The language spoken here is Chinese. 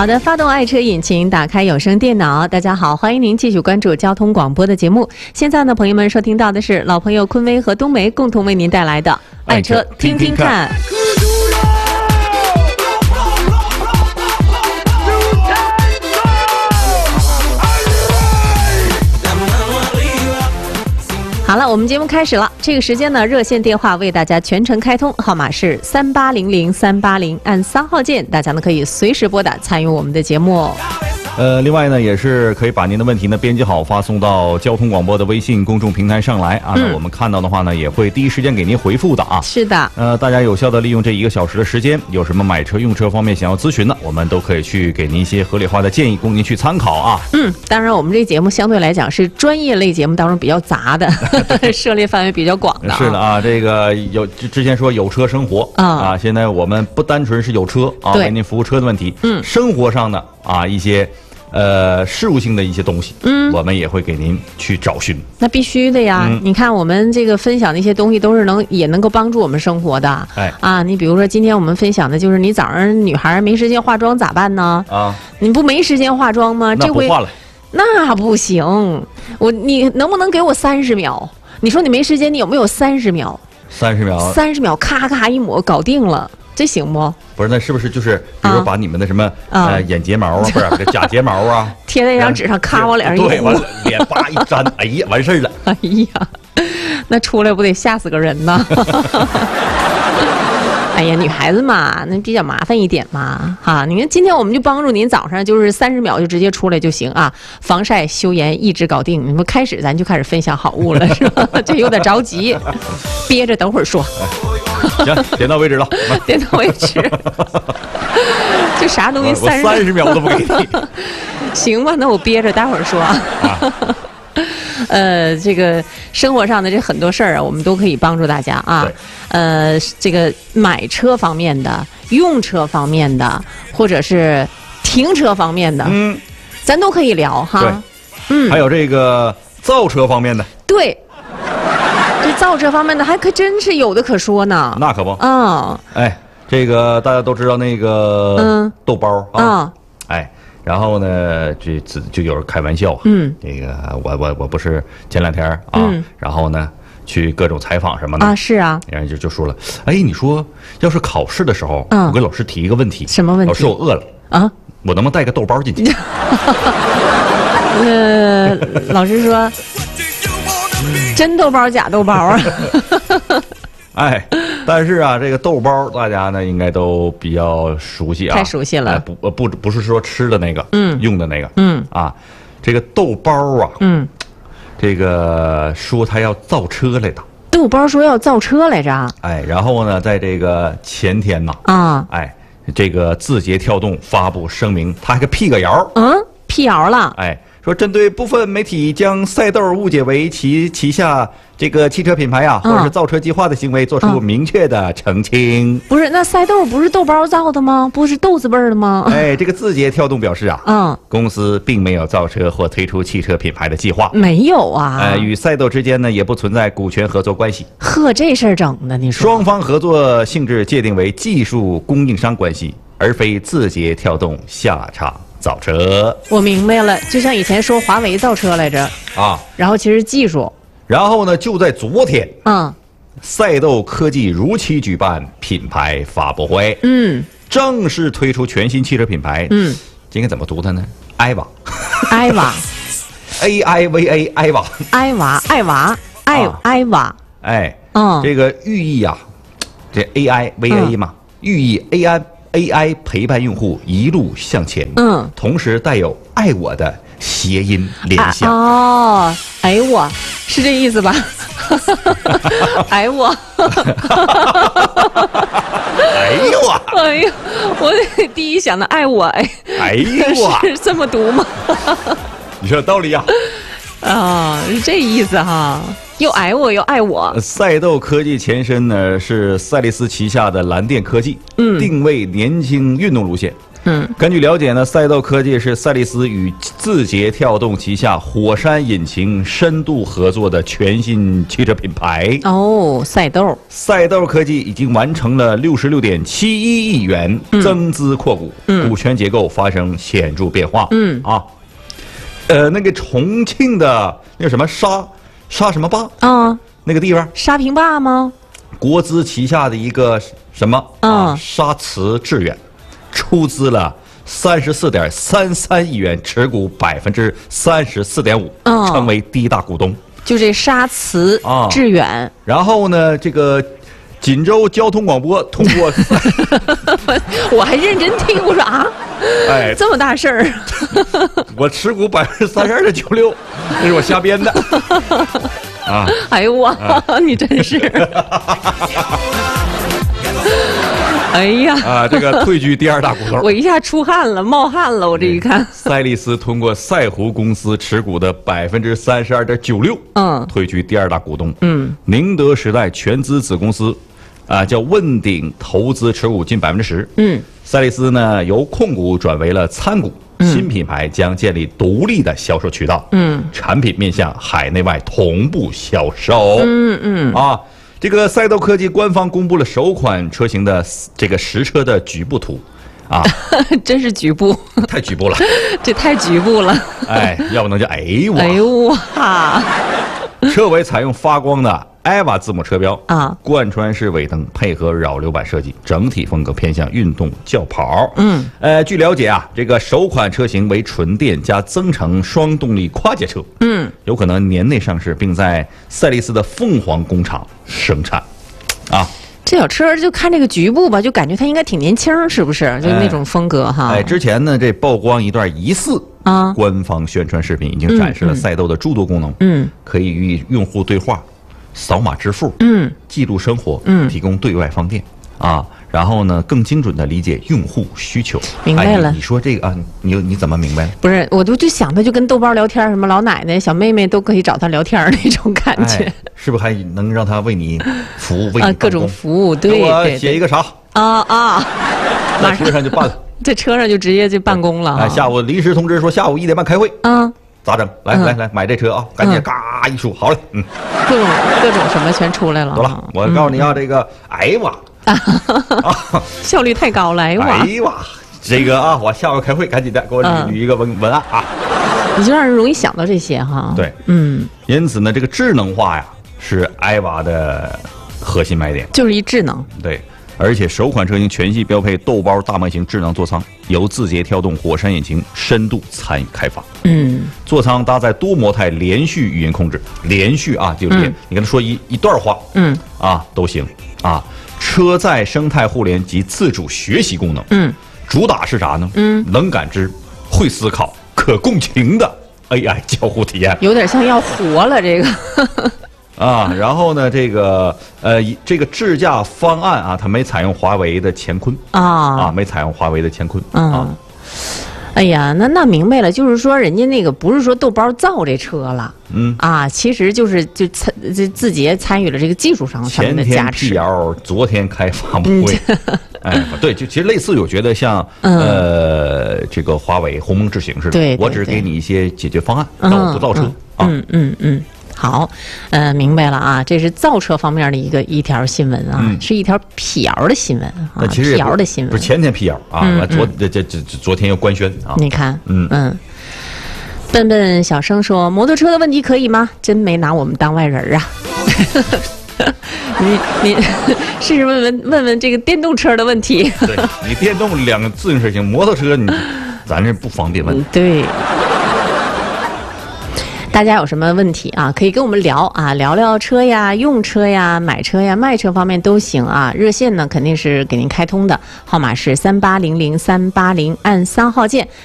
好的，发动爱车引擎，打开有声电脑。大家好，欢迎您继续关注交通广播的节目。现在呢，朋友们收听到的是老朋友坤威和冬梅共同为您带来的爱车听听看。好了，我们节目开始了。这个时间呢，热线电话为大家全程开通，号码是3800-380，按3号键，大家呢可以随时拨打参与我们的节目。 另外呢，也是可以把您的问题呢编辑好，发送到交通广播的微信公众平台上来啊。那我们看到的话呢，也会第一时间给您回复的啊。 是的。 大家有效的利用这1个小时的时间，有什么买车用车方面想要咨询的，我们都可以去给您一些合理化的建议，供您去参考啊。 当然我们这节目相对来讲是专业类节目当中比较杂的，涉猎范围比较广的。 是的啊，这个之前说有车生活啊，现在我们不单纯是有车啊，为您服务车的问题，生活上的啊一些事务性的一些东西，我们也会给您去找寻。 那必须的呀，你看我们这个分享的一些东西都是也能够帮助我们生活的。你比如说今天我们分享的就是你早上女孩没时间化妆咋办呢？你不没时间化妆吗？ 那不化了。 那不行，你能不能给我30秒？你说你没时间，你有没有30秒 ？30秒 ，30秒，咔咔一抹，搞定了。这行不？ 不是，那是不是就是比如说把你们的什么眼睫毛啊，不是这假睫毛啊， 贴在一张纸上，咔往脸上一对，完了脸叭一粘，哎呀，完事儿了。 哎呀，那出来不得吓死个人呢？哎呀，女孩子嘛，那比较麻烦一点嘛，哈。你看今天我们就帮助您早上就是30秒就直接出来就行啊，防晒、修颜一直搞定。你们开始咱就开始分享好物了，是吧？这有点着急，憋着等会儿说。 行，点到为止了。 点到为止。这啥东西 30秒都不给你。 行吧，那我憋着，待会儿说。这个生活上的这很多事儿啊，我们都可以帮助大家啊。这个买车方面的、用车方面的，或者是停车方面的，咱都可以聊哈。 还有这个造车方面的。对。 这造车方面的还可真是有的可说呢。 那可不。这个大家都知道那个豆包啊。然后呢，就有人开玩笑，这个我不是前2天啊，然后呢去各种采访什么的是啊， 然后就说了，你说要是考试的时候，我跟老师提一个问题， 什么问题？ 老师我饿了啊，我能不能带个豆包进去？ 老师说，真豆包假豆包啊。 但是啊，这个豆包大家呢应该都比较熟悉啊， 太熟悉了。 不是说吃的那个，用的那个，这个豆包啊，这个说他要造车来的。 豆包说要造车来着。 然后呢，在这个前天呢，这个字节跳动发布声明，他还个辟个谣， 辟谣了， 说针对部分媒体将赛豆误解为旗下这个汽车品牌或者是造车计划的行为，做出明确的澄清。 不是，那赛豆不是豆包造的吗？不是豆子味儿的吗？ 这个字节跳动表示公司并没有造车或推出汽车品牌的计划， 没有啊。 与赛豆之间呢也不存在股权合作关系。 呵，这事儿整的，你说双方合作性质界定为技术供应商关系，而非字节跳动下场造车。 我明白了，就像以前说华为造车来着然后其实技术。 然后呢，就在昨天，赛豆科技如期举办品牌发布会，正式推出全新汽车品牌，这应该怎么读它呢？艾娃，AIVA， 艾娃，这个寓意啊，这 AIVA 嘛，寓意 AI 陪伴用户一路向前，同时带有爱我的谐音联想。 哎我是这意思吧？哎我，我第一想到爱我，是这么读吗？ 你说有道理呀。 是这意思哈，又爱我又爱我。 赛豆科技前身呢是赛力斯旗下的蓝电科技，定位年轻运动路线。 根据了解呢，赛道科技是赛力斯与字节跳动旗下火山引擎深度合作的全新汽车品牌。 哦，赛道科技已经完成了66.71亿元增资扩股，股权结构发生显著变化。那个重庆的那个什么沙什么坝啊， 那个地方沙坪坝吗？ 国资旗下的一个什么沙磁致远，出资了34.33亿元，持股34.5%，成为第一大股东。 就这沙磁致远。 然后呢，这个锦州交通广播通过， 我还认真听，我说啊， 哎， 这么大事儿， 我持股32.96%，这是我瞎编的。啊！ 哎呦哇，你真是！哎呀！ 这个退居第2大股东， 我一下出汗了，冒汗了。我这一看， 赛力斯通过赛湖公司持股的32.96%，退居第2大股东。宁德时代全资子公司，叫问鼎投资持股近10%。赛力斯呢由控股转为了参股。新品牌将建立独立的销售渠道，产品面向海内外同步销售。这个赛道科技官方公布了首款车型的这个实车的局部图， 真是局部， 太局部了， 这太局部了。 哎，要不能叫哎呦哇！ 车尾采用发光的EVA 字母车标贯穿式尾灯配合扰流板设计，整体风格偏向运动轿跑。据了解这个首款车型为纯电加增程双动力跨界车，有可能年内上市，并在赛力斯的凤凰工厂生产。 这小车就看这个局部吧，就感觉它应该挺年轻，是不是？就那种风格哈。 之前呢，这曝光一段疑似官方宣传视频，已经展示了赛道的诸多功能，可以与用户对话。扫码支付，记录生活，提供对外方便然后呢，更精准的理解用户需求。 明白了， 你说这个你怎么明白？ 不是，我就想他就跟豆包聊天，什么老奶奶、小妹妹都可以找他聊天那种感觉， 是不是还能让他为你服务，为你各种服务？对， 我写一个啥马车上就办了， 在车上就直接就办公了。 下午临时通知说下午1点半开会咋整？来买这车赶紧嘎一输，好嘞， 各种什么全出来了。 得了，我告诉你这个哎哇效率太高了，哎哇，这个我下午开会，赶紧的给我捋一个文案你就让人容易想到这些哈。 对，因此呢，这个智能化呀是埃娃的核心卖点， 就是一智能。 对。而且首款车型全系标配豆包大模型智能座舱，由字节跳动火山引擎深度参与开发。座舱搭载多模态连续语音控制，连续就是你跟他说一段话，都行车载生态互联及自主学习功能，主打是啥呢？能感知、会思考、可共情的 AI 交互体验， 有点像要活了这个。 然后呢，这个智驾方案它没采用华为的乾坤没采用华为的乾坤哎呀，那明白了，就是说人家那个不是说豆包造这车了，其实就字节参与了这个技术上面的加持。 前天辟谣，昨天开发布会，对，就其实类似，我觉得像这个华为鸿蒙智行似的， 对， 我只是给你一些解决方案，造不造车好，明白了这是造车方面的一条新闻是一条辟谣的新闻辟谣的新闻不是前天辟谣昨天又官宣你看，笨笨小生说摩托车的问题可以吗？真没拿我们当外人啊。你试试问问这个电动车的问题。 对，你电动2个自行车行，摩托车咱这不方便问。 对。大家有什么问题可以跟我们聊聊聊车呀、用车呀、买车呀、卖车方面都行热线呢肯定是给您开通的，号码是3800-380，按3号键。